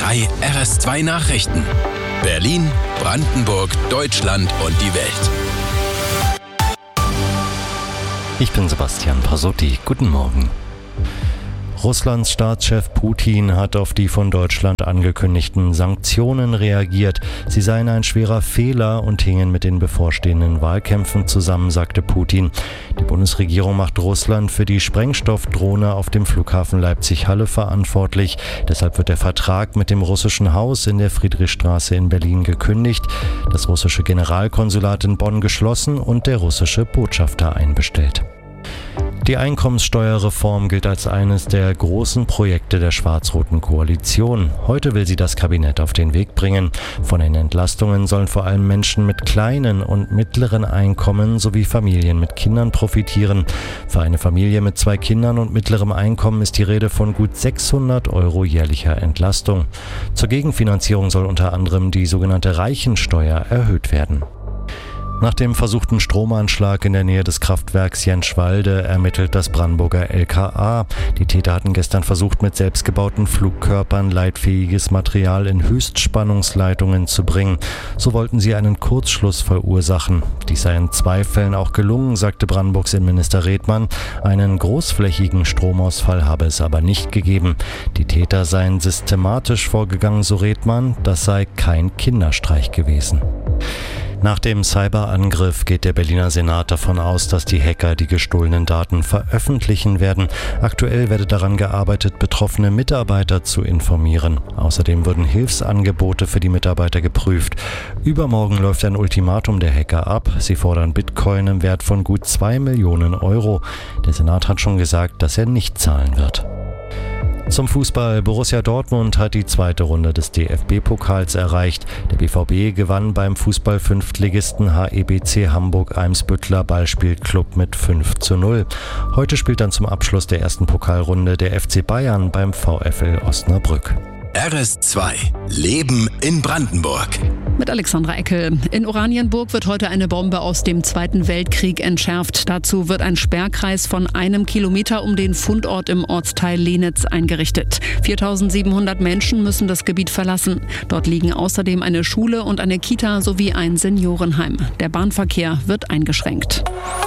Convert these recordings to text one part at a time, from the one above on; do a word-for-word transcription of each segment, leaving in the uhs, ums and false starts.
drei R S zwei Nachrichten. Berlin, Brandenburg, Deutschland und die Welt. Ich bin Sebastian Pasotti. Guten Morgen. Russlands Staatschef Putin hat auf die von Deutschland angekündigten Sanktionen reagiert. Sie seien ein schwerer Fehler und hingen mit den bevorstehenden Wahlkämpfen zusammen, sagte Putin. Die Bundesregierung macht Russland für die Sprengstoffdrohne auf dem Flughafen Leipzig-Halle verantwortlich. Deshalb wird der Vertrag mit dem russischen Haus in der Friedrichstraße in Berlin gekündigt, das russische Generalkonsulat in Bonn geschlossen und der russische Botschafter einbestellt. Die Einkommenssteuerreform gilt als eines der großen Projekte der schwarz-roten Koalition. Heute will sie das Kabinett auf den Weg bringen. Von den Entlastungen sollen vor allem Menschen mit kleinen und mittleren Einkommen sowie Familien mit Kindern profitieren. Für eine Familie mit zwei Kindern und mittlerem Einkommen ist die Rede von gut sechshundert Euro jährlicher Entlastung. Zur Gegenfinanzierung soll unter anderem die sogenannte Reichensteuer erhöht werden. Nach dem versuchten Stromanschlag in der Nähe des Kraftwerks Jentschwalde ermittelt das Brandenburger L K A. Die Täter hatten gestern versucht, mit selbstgebauten Flugkörpern leitfähiges Material in Höchstspannungsleitungen zu bringen. So wollten sie einen Kurzschluss verursachen. Dies sei in zwei Fällen auch gelungen, sagte Brandenburgs Innenminister Redmann. Einen großflächigen Stromausfall habe es aber nicht gegeben. Die Täter seien systematisch vorgegangen, so Redmann. Das sei kein Kinderstreich gewesen. Nach dem Cyberangriff geht der Berliner Senat davon aus, dass die Hacker die gestohlenen Daten veröffentlichen werden. Aktuell werde daran gearbeitet, betroffene Mitarbeiter zu informieren. Außerdem würden Hilfsangebote für die Mitarbeiter geprüft. Übermorgen läuft ein Ultimatum der Hacker ab. Sie fordern Bitcoin im Wert von gut zwei Millionen Euro. Der Senat hat schon gesagt, dass er nicht zahlen wird. Zum Fußball. Borussia Dortmund hat die zweite Runde des D F B-Pokals erreicht. Der B V B gewann beim Fußball-Fünftligisten H E B C Hamburg-Eimsbütteler Ballspielclub mit fünf zu null. Heute spielt dann zum Abschluss der ersten Pokalrunde der F C Bayern beim VfL Osnabrück. R S zwei. Leben in Brandenburg. Mit Alexandra Eckel. In Oranienburg wird heute eine Bombe aus dem Zweiten Weltkrieg entschärft. Dazu wird ein Sperrkreis von einem Kilometer um den Fundort im Ortsteil Lenitz eingerichtet. viertausendsiebenhundert Menschen müssen das Gebiet verlassen. Dort liegen außerdem eine Schule und eine Kita sowie ein Seniorenheim. Der Bahnverkehr wird eingeschränkt.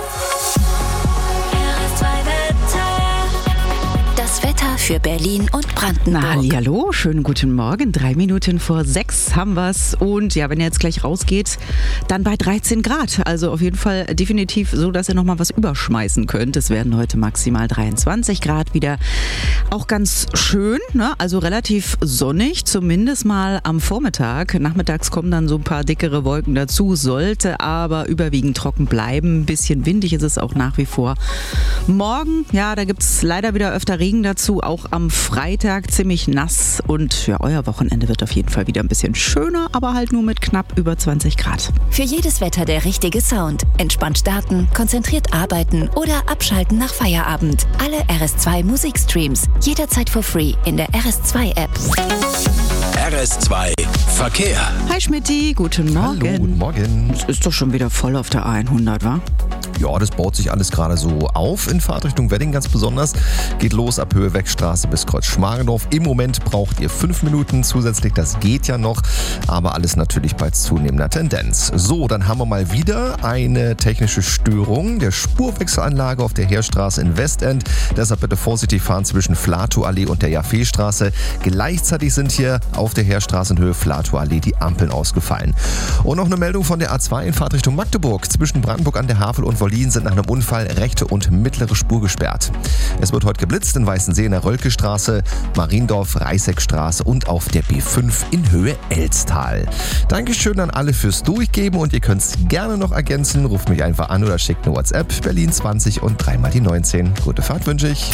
Wetter für Berlin und Brandenburg. Na, hallihallo, schönen guten Morgen. Drei Minuten vor sechs haben wir's. Und ja, wenn ihr jetzt gleich rausgeht, dann bei dreizehn Grad. Also auf jeden Fall definitiv so, dass ihr nochmal was überschmeißen könnt. Es werden heute maximal dreiundzwanzig Grad wieder. Auch ganz schön, ne? Also relativ sonnig, zumindest mal am Vormittag. Nachmittags kommen dann so ein paar dickere Wolken dazu, sollte aber überwiegend trocken bleiben. Ein bisschen windig ist es auch nach wie vor. Morgen, ja, da gibt's leider wieder öfter Regen dazu, auch am Freitag ziemlich nass und ja, euer Wochenende wird auf jeden Fall wieder ein bisschen schöner, aber halt nur mit knapp über zwanzig Grad. Für jedes Wetter der richtige Sound. Entspannt starten, konzentriert arbeiten oder abschalten nach Feierabend. Alle R S zwei Musikstreams jederzeit for free in der R S zwei App. R S zwei Verkehr. Hi Schmitty, guten Morgen. Hallo, guten Morgen. Es ist doch schon wieder voll auf der A hundert, wa? Ja, das baut sich alles gerade so auf in Fahrtrichtung Wedding ganz besonders. Geht los ab Höhe Wegstraße bis Kreuz Schmargendorf. Im Moment braucht ihr fünf Minuten zusätzlich, das geht ja noch, aber alles natürlich bei zunehmender Tendenz. So, dann haben wir mal wieder eine technische Störung der Spurwechselanlage auf der Heerstraße in Westend. Deshalb bitte vorsichtig fahren zwischen Flatow-Allee und der Jaffeestraße. Gleichzeitig sind hier auf der Heerstraße in Höhe Flatow-Allee die Ampeln ausgefallen. Und noch eine Meldung von der A zwei in Fahrtrichtung Magdeburg. Zwischen Brandenburg an der Havel und Wollin sind nach einem Unfall rechte und mittlere Spur gesperrt. Es wird heute geblitzt in Weißensee in der Rölkestraße, Mariendorf, Reißeckstraße und auf der B fünf in Höhe Elstal. Dankeschön an alle fürs Durchgeben und ihr könnt es gerne noch ergänzen. Ruft mich einfach an oder schickt eine WhatsApp. Berlin zwanzig und dreimal die neunzehn. Gute Fahrt wünsche ich.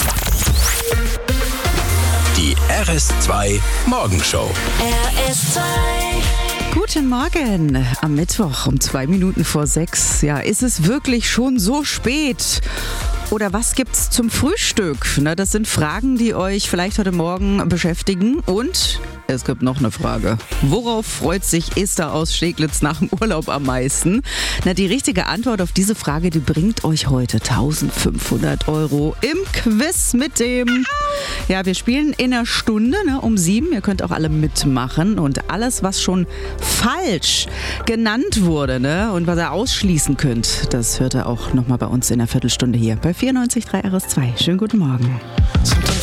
Die R S zwei Morgenshow. R S zwei. Guten Morgen. Am Mittwoch um zwei Minuten vor sechs. Ja, ist es wirklich schon so spät? Oder was gibt's zum Frühstück? Na, das sind Fragen, die euch vielleicht heute Morgen beschäftigen. Und es gibt noch eine Frage. Worauf freut sich Esther aus Steglitz nach dem Urlaub am meisten? Na, die richtige Antwort auf diese Frage, die bringt euch heute eintausendfünfhundert Euro im Quiz mit dem... Ja, wir spielen in einer Stunde, ne, um sieben. Ihr könnt auch alle mitmachen. Und alles, was schon falsch genannt wurde, ne, und was ihr ausschließen könnt, das hört ihr auch nochmal bei uns in der Viertelstunde hier bei vierundneunzig Komma drei R S zwei. Schönen guten Morgen.